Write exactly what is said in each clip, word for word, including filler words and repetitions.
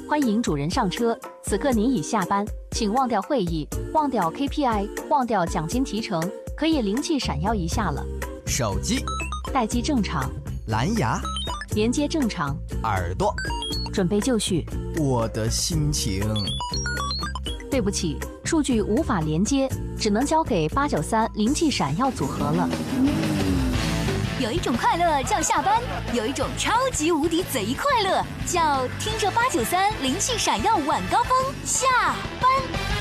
欢迎主人上车，此刻您已下班，请忘掉会议，忘掉 K P I， 忘掉奖金提成，可以灵气闪耀一下了。 手机待机正常， 蓝牙连接正常， 耳朵准备就绪。 我的心情。 对不起，数据无法连接，只能交给八九三灵气闪耀组合了。 有一种快乐叫下班，有一种超级无敌贼快乐叫听着八九三灵气闪耀晚高峰下班。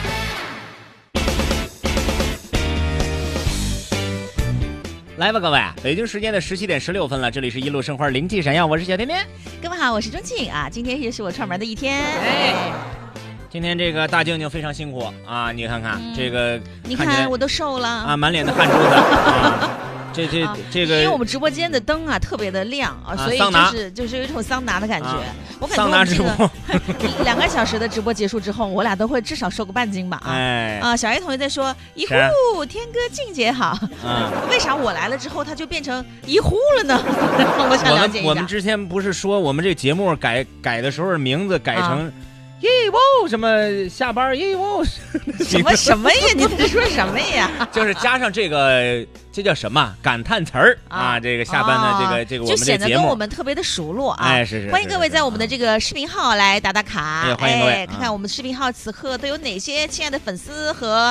来吧，各位，北京时间的十七点十六分了，这里是一路生活灵气闪耀，我是小甜甜。 各位好，我是钟庆啊，今天也是我串门的一天。 哎，今天这个大静静非常辛苦啊，你看看、嗯、这个， 你看我都瘦了啊，满脸的汗珠子。啊这这、啊、这个， 因为我们直播间的灯啊特别的亮啊，所以就是就是有一种桑拿的感觉。啊、我感觉我们这个两个小时的直播结束之后，我俩都会至少瘦个半斤吧啊！ 哎啊，小 A 同学在说一呼，天哥静姐好。嗯，为啥我来了之后他就变成一呼了呢？我想了解一下。 我们我们之前不是说我们这个节目改改的时候名字改成。啊耶喔什么下班耶喔什么什么呀？你在说什么呀？ 就是加上这个，这叫什么感叹词儿啊，啊？这个下班的这个、哦、这个我们的节目， 就显得跟我们特别的熟络啊！ 哎，是是， 欢迎各位在我们的这个视频号来打打卡， 哎，欢迎各位、 哎，看看我们视频号此刻都有哪些亲爱的粉丝和